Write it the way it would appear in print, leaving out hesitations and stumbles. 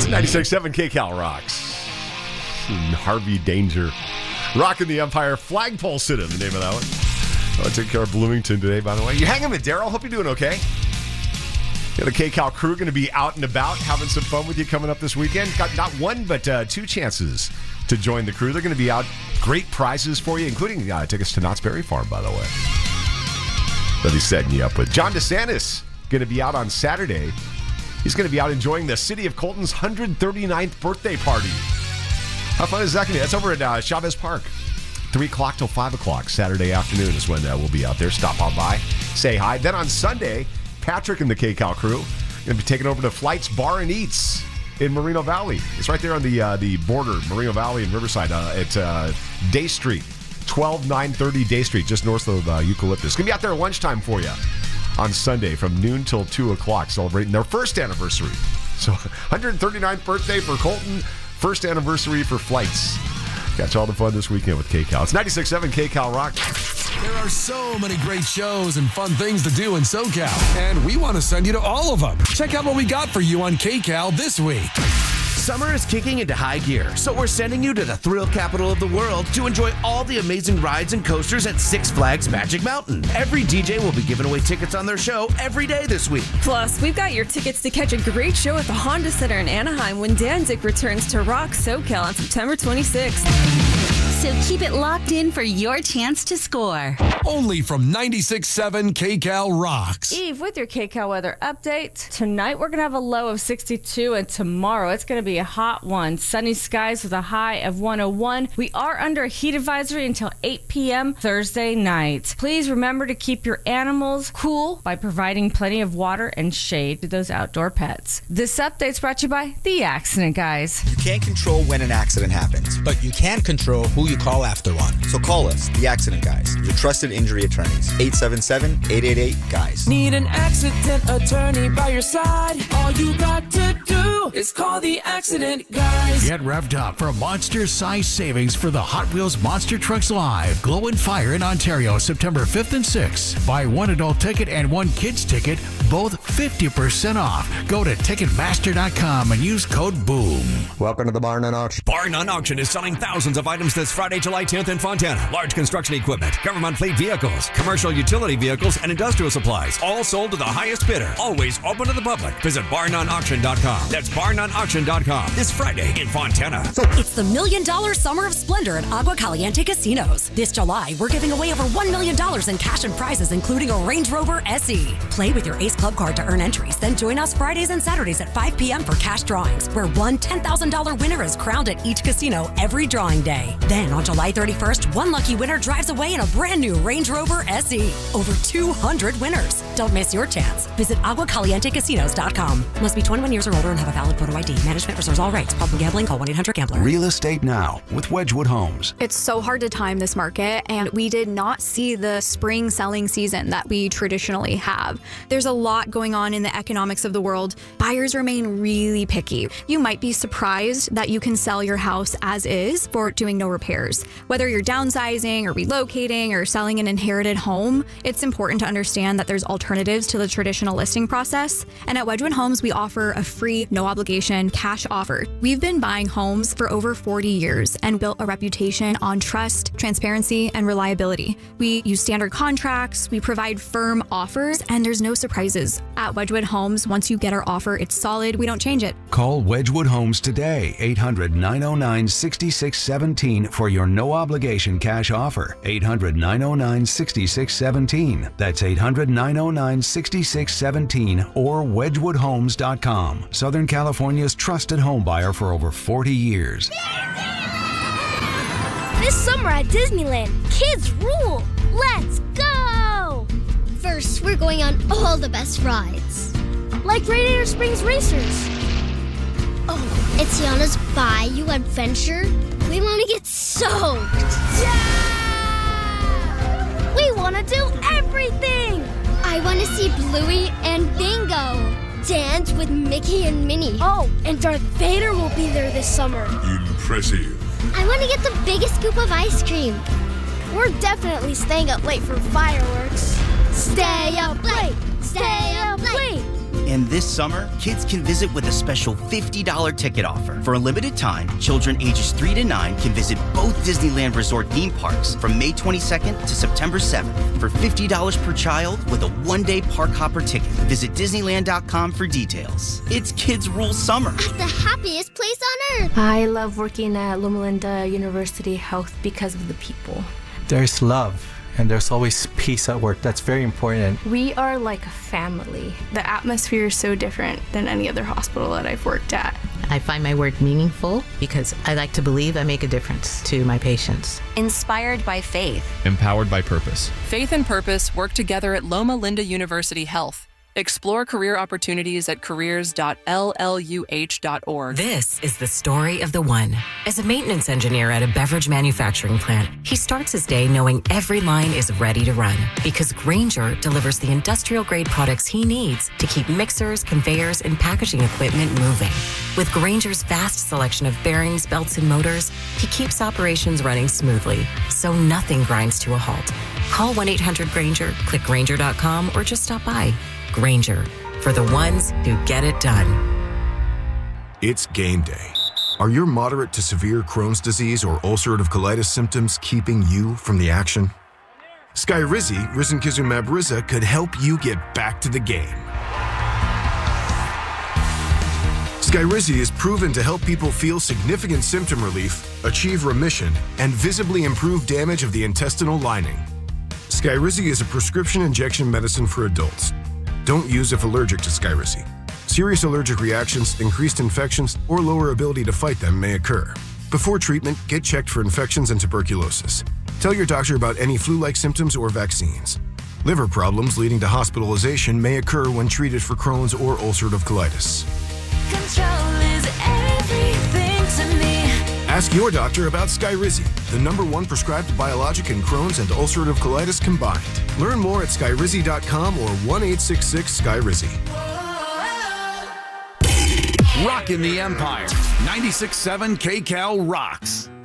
96.7 KCal rocks. Harvey Danger. Rocking the Empire. Flagpole sit-in, the name of that one. I'll take care of Bloomington today, by the way. You hanging with Daryl? Hope you're doing okay. Yeah, the KCal crew going to be out and about having some fun with you coming up this weekend. Got not one, but two chances to join the crew. They're going to be out. Great prizes for you, including tickets to Knott's Berry Farm, by the way. That he's setting you up with. John DeSantis going to be out on Saturday. He's going to be out enjoying the city of Colton's 139th birthday party. How fun is that going to be? That's over at Chavez Park. 3 o'clock till 5 o'clock Saturday afternoon is when we'll be out there. Stop on by, say hi. Then on Sunday, Patrick and the KCal crew going to be taking over to Flight's Bar and Eats in Moreno Valley. It's right there on the border, Moreno Valley and Riverside at Day Street. 12930 Day Street, just north of Eucalyptus. Going to be out there at lunchtime for you on Sunday from noon till 2 o'clock, celebrating their first anniversary. So 139th birthday for Colton, first anniversary for Flights. Catch all the fun this weekend with KCal. It's 96.7 KCal Rock. There are so many great shows and fun things to do in SoCal, and we want to send you to all of them. Check out what we got for you on KCal this week. Summer is kicking into high gear, so we're sending you to the thrill capital of the world to enjoy all the amazing rides and coasters at Six Flags Magic Mountain. Every DJ will be giving away tickets on their show every day this week. Plus, we've got your tickets to catch a great show at the Honda Center in Anaheim when Danzig returns to Rock SoCal on September 26th. So keep it locked in for your chance to score. Only from 96.7 KCal Rocks. Eve, with your KCal weather update. Tonight, we're going to have a low of 62, and tomorrow, it's going to be a hot one. Sunny skies with a high of 101. We are under a heat advisory until 8 p.m. Thursday night. Please remember to keep your animals cool by providing plenty of water and shade to those outdoor pets. This update's brought to you by The Accident Guys. You can't control when an accident happens, but you can control who you call after one. So call us, The Accident Guys, your trusted injury attorneys. 877-888-GUYS. Need an accident attorney by your side? All you got to do is call The Accident Guys. Get revved up for monster-size savings for the Hot Wheels Monster Trucks Live Glow and Fire in Ontario, September 5th and 6th. Buy one adult ticket and one kids ticket, both 50% off. Go to Ticketmaster.com and use code BOOM. Welcome to the Bar None Auction. Bar None Auction is selling thousands of items this Friday, July 10th in Fontana. Large construction equipment, government fleet vehicles, commercial utility vehicles, and industrial supplies, all sold to the highest bidder. Always open to the public. Visit BarNoneAuction.com. That's BarNoneAuction.com. This Friday in Fontana. It's the $1 Million Summer of Splendor at Agua Caliente Casinos. This July, we're giving away over $1 million in cash and prizes, including a Range Rover SE. Play with your Ace Club card to earn entries, then join us Fridays and Saturdays at 5 p.m. for cash drawings, where one $10,000 winner is crowned at each casino every drawing day. Then on July 31st, one lucky winner drives away in a brand new Range Rover SE. Over 200 winners. Don't miss your chance. Visit AguaCalienteCasinos.com. Must be 21 years or older and have a valid photo ID. Management reserves all rights. Problem gambling? Call 1-800-GAMBLER. Real Estate Now with Wedgwood Homes. It's so hard to time this market, and we did not see the spring selling season that we traditionally have. There's a lot going on in the economics of the world. Buyers remain really picky. You might be surprised that you can sell your house as is for doing no repairs. Whether you're downsizing or relocating or selling an inherited home, it's important to understand that there's alternatives to the traditional listing process. And at Wedgwood Homes, we offer a free, no-obligation cash offer. We've been buying homes for over 40 years and built a reputation on trust, transparency, and reliability. We use standard contracts, we provide firm offers, and there's no surprises. At Wedgwood Homes, once you get our offer, it's solid. We don't change it. Call Wedgwood Homes today, 800-909-6617 for your no-obligation cash offer. 800-909-6617. That's 800-909-6617 or wedgwoodhomes.com. Southern California's trusted home buyer for over 40 years. This summer at Disneyland, kids rule! Let's go! First, we're going on all the best rides. Like Radiator Springs Racers. Oh, it's Tiana's Bayou Adventure. We want to get soaked. Yeah! We want to do everything! I want to see Bluey and Bingo. Dance with Mickey and Minnie. Oh, and Darth Vader will be there this summer. Impressive. I want to get the biggest scoop of ice cream. We're definitely staying up late for fireworks. Stay up late! Stay up late! And this summer, kids can visit with a special $50 ticket offer. For a limited time, children ages 3 to 9 can visit both Disneyland Resort theme parks from May 22nd to September 7th for $50 per child with a one-day park hopper ticket. Visit Disneyland.com for details. It's Kids Rule Summer. At the happiest place on earth. I love working at Loma Linda University Health because of the people. There's love. And there's always peace at work. That's very important. We are like a family. The atmosphere is so different than any other hospital that I've worked at. I find my work meaningful because I like to believe I make a difference to my patients. Inspired by faith. Empowered by purpose. Faith and purpose work together at Loma Linda University Health. Explore career opportunities at careers.lluh.org. This is the story of the one. As a maintenance engineer at a beverage manufacturing plant, he starts his day knowing every line is ready to run because Grainger delivers the industrial-grade products he needs to keep mixers, conveyors, and packaging equipment moving. With Grainger's vast selection of bearings, belts, and motors, he keeps operations running smoothly, so nothing grinds to a halt. Call 1-800-GRAINGER, click Grainger.com, or just stop by. Grainger, for the ones who get it done. It's game day. Are your moderate to severe Crohn's disease or ulcerative colitis symptoms keeping you from the action? Skyrizi, risankizumab Riza, could help you get back to the game. Skyrizi is proven to help people feel significant symptom relief, achieve remission, and visibly improve damage of the intestinal lining. Skyrizi is a prescription injection medicine for adults. Don't use if allergic to Skyrizi. Serious allergic reactions, increased infections, or lower ability to fight them may occur. Before treatment, get checked for infections and tuberculosis. Tell your doctor about any flu-like symptoms or vaccines. Liver problems leading to hospitalization may occur when treated for Crohn's or ulcerative colitis. Control is everything to me. Ask your doctor about Skyrizi, the #1 prescribed biologic in Crohn's and ulcerative colitis combined. Learn more at Skyrizi.com or 1-866-SKYRIZI. Rockin' the Empire. 96.7 KCAL rocks.